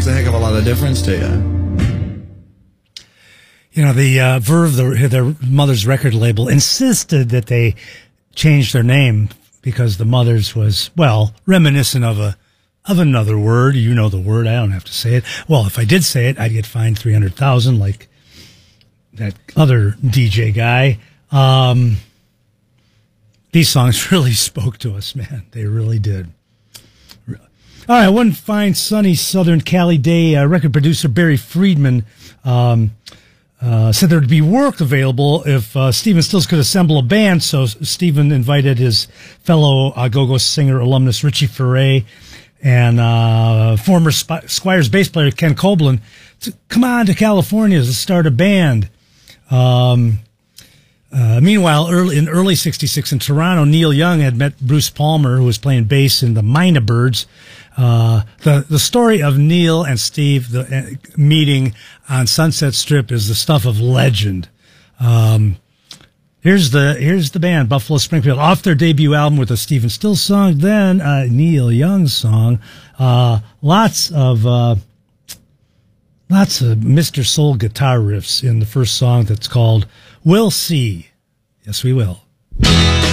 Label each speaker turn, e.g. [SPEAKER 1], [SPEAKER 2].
[SPEAKER 1] makes a heck of a lot of difference to you.
[SPEAKER 2] You know, the Verve, their mother's record label, insisted that they change their name because the mother's was, well, reminiscent of another word. You know the word. I don't have to say it. Well, if I did say it, I'd get fined $300,000 like that other DJ guy. These songs really spoke to us, man. They really did. All right, one fine, sunny Southern Cali day, record producer Barry Friedman said there would be work available if Stephen Stills could assemble a band. So Stephen invited his fellow go-go singer alumnus Richie Furay and former Squires bass player Ken Coblin to come on to California to start a band. Meanwhile, in early '66 in Toronto, Neil Young had met Bruce Palmer, who was playing bass in the Mina Birds. The story of Neil and Steve meeting on Sunset Strip is the stuff of legend. Here's the band, Buffalo Springfield, off their debut album with a Stephen Stills song, then a Neil Young song. Lots of Mr. Soul guitar riffs in the first song that's called We'll See. Yes, we will.